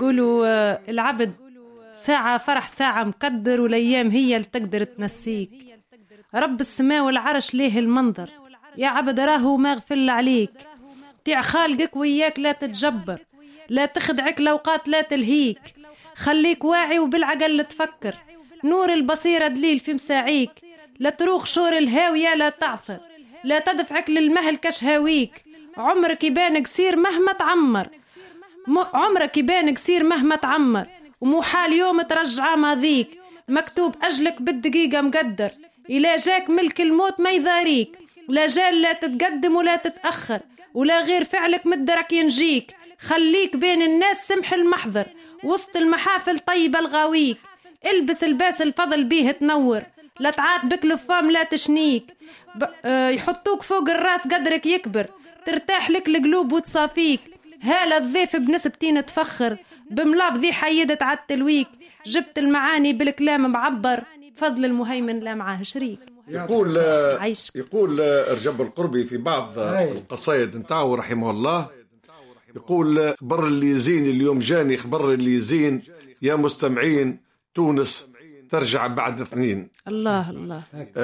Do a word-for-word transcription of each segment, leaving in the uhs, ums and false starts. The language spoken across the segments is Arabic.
يقولوا العبد ساعة فرح ساعة مقدر، والأيام هي اللي تقدر تنسيك. رب السماء والعرش ليه المنظر، يا عبد راهو ما غفل عليك. تيع خالقك وياك لا تتجبر، لا تخدعك الأوقات لا تلهيك. خليك واعي وبالعقل تفكر، نور البصيرة دليل في مساعيك. لا تروخ شور الهاوية لا تعثر، لا تدفعك للمهل كشهاويك. عمرك يبان قصير مهما تعمر، عمرك يبان قصير مهما تعمر، ومو حال يوم ترجع ماضيك. مكتوب أجلك بالدقيقة مقدر، إلا جاك ملك الموت ما يضاريك. لا جال لا تتقدم ولا تتأخر، ولا غير فعلك مدرك ينجيك. خليك بين الناس سمح المحضر، وسط المحافل طيب الغاويك. البس الباس الفضل بيه تنور، لا تعاتبك لفام لا تشنيك. ب... آه يحطوك فوق الراس قدرك يكبر، ترتاح لك القلوب وتصافيك. هالا الضيف بنسبتين تفخر، بملاف ذي حيدت عالتلويك. جبت المعاني بالكلام معبر، فضل المهيمن لا معاه شريك. يقول يقول رجب القربي في بعض القصائد نتاعو رحمه الله، يقول خبر اللي يزين اليوم جاني، خبر اللي يزين يا مستمعين، تونس ترجع بعد اثنين. الله الله.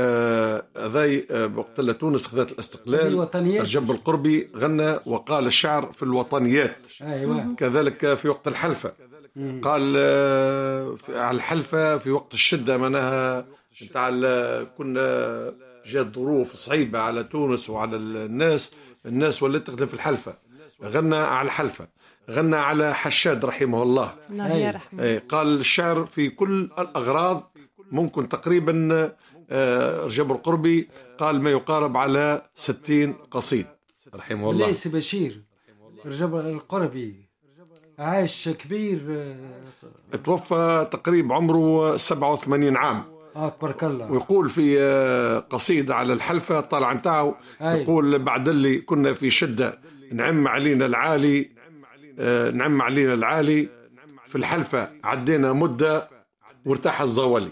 هذا آه وقت اللي تونس خذت الاستقلال، رجب القربي غنى وقال الشعر في الوطنيات. أيوة. كذلك في وقت الحلفة قال آه على الحلفة في وقت الشدة، معناها نتاع كنا جات ظروف صعيبة على تونس وعلى الناس، الناس ولات تخدم في الحلفة. غنى على الحلفة، غنى على حشاد رحمه الله. الله يرحمه. قال الشعر في كل الأغراض، ممكن تقريبا رجب القربي قال ما يقارب على ستين قصيد رحمه الله. ليس بشير رجب القربي عاش كبير، توفى تقريبا عمره سبعة وثمانين عام. أكبرك الله. ويقول في قصيدة على الحلفة طالع نتاعو، يقول بعد اللي كنا في شدة نعم علينا العالي، نعم علينا العالي في الحلفة عدينا مدة وارتاح الزوالي.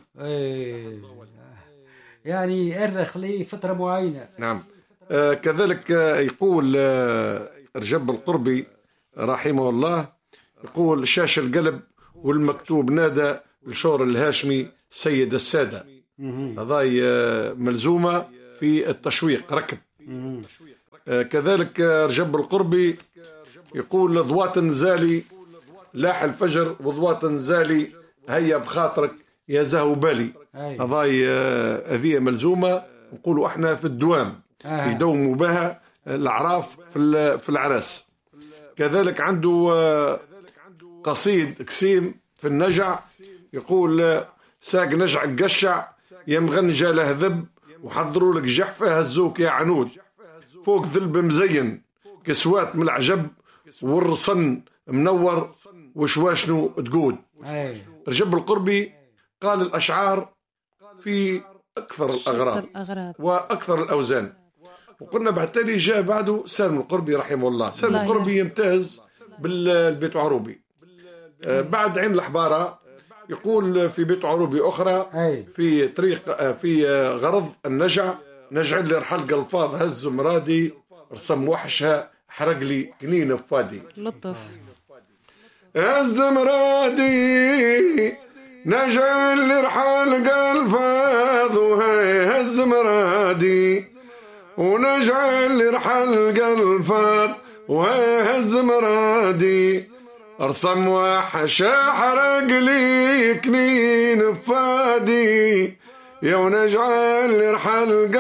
يعني أرخ لي فترة معينة. نعم. آه كذلك آه يقول آه رجب القربي رحمه الله، يقول شاش القلب والمكتوب نادى لشور الهاشمي سيد السادة. هذا آه ملزومة في التشويق ركب. آه كذلك آه رجب القربي يقول ضوات نزالي لاح الفجر، وضوات نزالي هيا بخاطرك يا زهو بالي. هذا هذه ملزومة نقولوا احنا في الدوام آه. يدوموا بها الأعراف في في العرس. كذلك عنده قصيد قسيم في النجع، يقول ساق نجع قشع يا مغنجة له ذب، وحضروا لك جحفة هزوك يا عنود، فوق ذلب مزين كسوات من العجب، والرصن منور وشواشنو تقود. رجب القربي قال الأشعار في أكثر الأغراض وأكثر الأوزان. وقلنا بالتالي جاء بعده سالم القربي رحمه الله. سالم القربي يمتاز بالبيت عروبي. آه بعد عين الحبارة يقول في بيت عروبي أخرى في طريق آه في آه غرض النجع، نجع لي رحل الفاظ هز مرادي، رسم وحشها حرق لي كنين فادي. لطف هز مرادي نجعل لرحال الفاظ، وهي هز مرادي ونجعل لرحال الفاظ، وهي هز مرادي، ارسم وحشا حرق لي كنين فادي، يا ونجعل لرحال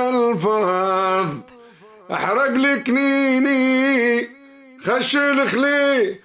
الفاظ احرق لي كنيني، خش الخلي